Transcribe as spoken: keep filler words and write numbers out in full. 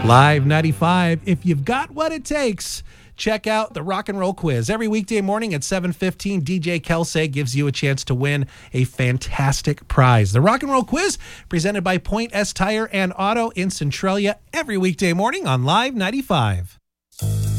Live ninety-five, if you've got what it takes, check out the Rock and Roll Quiz. Every weekday morning at seven fifteen, D J Kelsey gives you a chance to win a fantastic prize. The Rock and Roll Quiz, presented by Point S Tire and Auto in Centralia, every weekday morning on Live ninety-five.